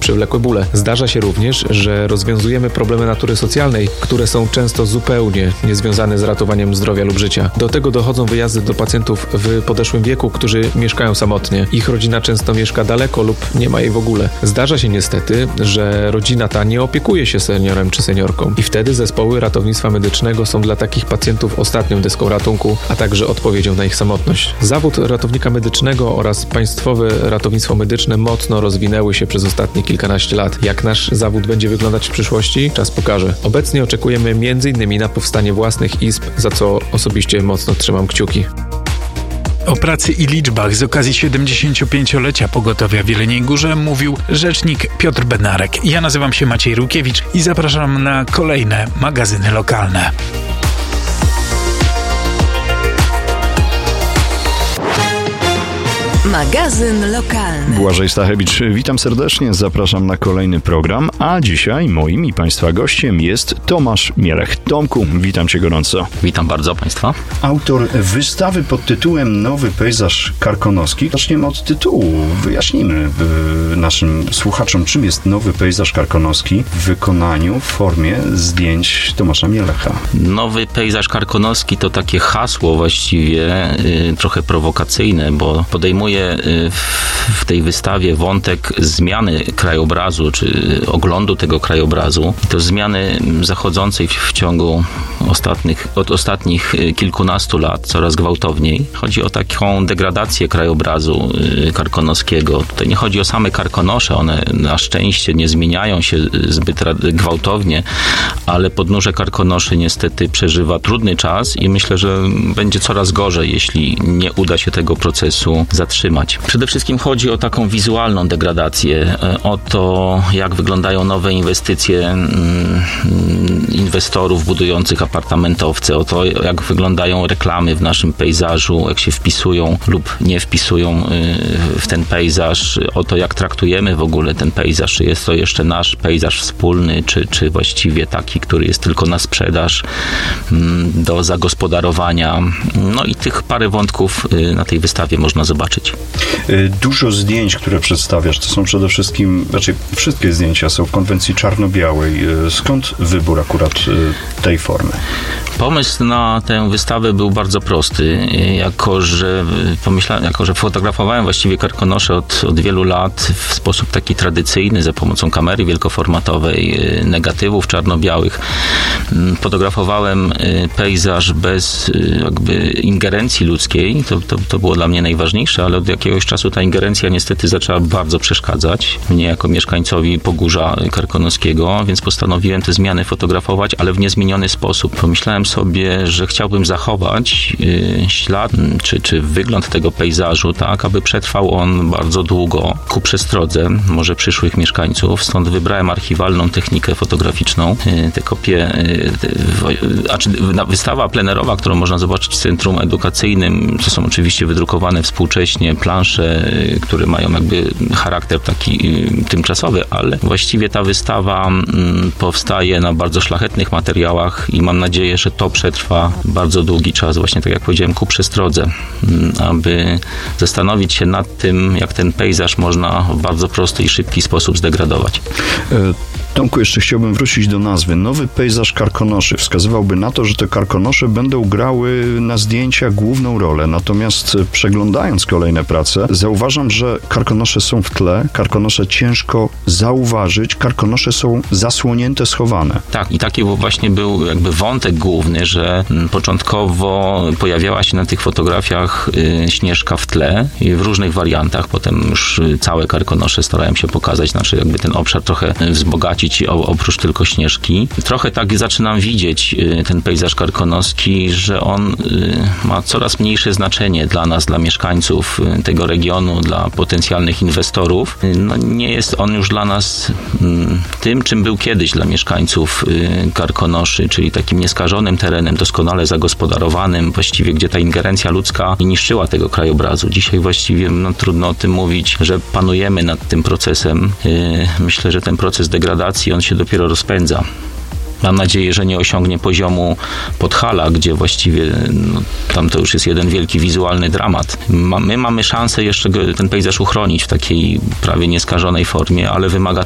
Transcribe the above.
przewlekłe bóle. Zdarza się również, że rozwiązujemy problemy natury socjalnej, które są często zupełnie niezwiązane z ratowaniem zdrowia lub życia. Do tego dochodzą wyjazdy do pacjentów w podeszłym wieku, którzy mieszkają samotnie. Ich rodzina często mieszka daleko lub nie ma jej w ogóle. Zdarza się niestety, że rodzina ta nie opiekuje się seniorem czy seniorką i wtedy zespoły ratownictwa medycznego są dla takich pacjentów ostatnią deską ratunku, a także odpowiedzią na ich samotność. Zawód ratownika medycznego oraz państwowe ratownictwo medyczne mocno rozwinęły się przez ostatnie kilkanaście lat. Jak nasz zawód będzie wyglądać w przyszłości? Czas pokaże. Obecnie oczekujemy m.in. na powstanie własnych izb, za co osobiście mocno trzymam kciuki. O pracy i liczbach z okazji 75-lecia pogotowia w Jeleniej Górze mówił rzecznik Piotr Bednarek. Ja nazywam się Maciej Rukiewicz i zapraszam na kolejne magazyny lokalne. Magazyn lokalny. Błażej Stachewicz, witam serdecznie, zapraszam na kolejny program, a dzisiaj moim i Państwa gościem jest Tomasz Mielech. Tomku, witam Cię gorąco. Witam bardzo Państwa. Autor wystawy pod tytułem Nowy pejzaż karkonoski. Zaczniemy od tytułu. Wyjaśnimy naszym słuchaczom, czym jest Nowy pejzaż karkonoski w wykonaniu, w formie zdjęć Tomasza Mielecha. Nowy pejzaż karkonoski to takie hasło właściwie trochę prowokacyjne, bo podejmuje w tej wystawie wątek zmiany krajobrazu, czy oglądu tego krajobrazu. I to zmiany zachodzącej w ciągu ostatnich kilkunastu lat, coraz gwałtowniej. Chodzi o taką degradację krajobrazu karkonoskiego. Tutaj nie chodzi o same karkonosze, one na szczęście nie zmieniają się zbyt gwałtownie, ale podnóże karkonoszy niestety przeżywa trudny czas i myślę, że będzie coraz gorzej, jeśli nie uda się tego procesu zatrzymać. Przede wszystkim chodzi o taką wizualną degradację, o to, jak wyglądają nowe inwestycje inwestorów budujących apartamentowce, o to, jak wyglądają reklamy w naszym pejzażu, jak się wpisują lub nie wpisują w ten pejzaż, o to, jak traktujemy w ogóle ten pejzaż, czy jest to jeszcze nasz pejzaż wspólny, czy właściwie taki, który jest tylko na sprzedaż, do zagospodarowania. No i tych parę wątków na tej wystawie można zobaczyć. Dużo zdjęć, które przedstawiasz, to są przede wszystkim, raczej wszystkie zdjęcia są w konwencji czarno-białej. Skąd wybór akurat tej formy? Pomysł na tę wystawę był bardzo prosty, jako że fotografowałem właściwie karkonosze od wielu lat w sposób taki tradycyjny, za pomocą kamery wielkoformatowej, negatywów czarno-białych. Fotografowałem pejzaż bez jakby ingerencji ludzkiej, to było dla mnie najważniejsze, ale od jakiegoś czasu ta ingerencja niestety zaczęła bardzo przeszkadzać mnie jako mieszkańcowi Pogórza Karkonoskiego, więc postanowiłem te zmiany fotografować, ale w niezmieniony sposób. Pomyślałem sobie, że chciałbym zachować ślad czy wygląd tego pejzażu tak, aby przetrwał on bardzo długo ku przestrodze może przyszłych mieszkańców. Stąd wybrałem archiwalną technikę fotograficzną. Te kopie, wystawa plenerowa, którą można zobaczyć w Centrum Edukacyjnym, to są oczywiście wydrukowane współcześnie plansze, które mają jakby charakter taki tymczasowy, ale właściwie ta wystawa powstaje na bardzo szlachetnych materiałach i mam nadzieję, że to przetrwa bardzo długi czas, właśnie tak jak powiedziałem, ku przestrodze, aby zastanowić się nad tym, jak ten pejzaż można w bardzo prosty i szybki sposób zdegradować. Tomku, jeszcze chciałbym wrócić do nazwy. Nowy pejzaż karkonoszy wskazywałby na to, że te karkonosze będą grały na zdjęciach główną rolę. Natomiast przeglądając kolejne prace, zauważam, że karkonosze są w tle, karkonosze ciężko zauważyć, karkonosze są zasłonięte, schowane. Tak, i taki właśnie był jakby wątek główny, że początkowo pojawiała się na tych fotografiach Śnieżka w tle i w różnych wariantach. Potem już całe karkonosze starałem się pokazać, znaczy jakby ten obszar trochę wzbogacić oprócz tylko Śnieżki. Trochę tak zaczynam widzieć ten pejzaż karkonoski, że on ma coraz mniejsze znaczenie dla nas, dla mieszkańców tego regionu, dla potencjalnych inwestorów. No, nie jest on już dla nas tym, czym był kiedyś dla mieszkańców Karkonoszy, czyli takim nieskażonym terenem, doskonale zagospodarowanym, właściwie gdzie ta ingerencja ludzka nie niszczyła tego krajobrazu. Dzisiaj właściwie trudno o tym mówić, że panujemy nad tym procesem. Myślę, że ten proces degradacji, on się dopiero rozpędza. Mam nadzieję, że nie osiągnie poziomu Podhala, gdzie właściwie tam to już jest jeden wielki wizualny dramat. My mamy szansę jeszcze ten pejzaż uchronić w takiej prawie nieskażonej formie, ale wymaga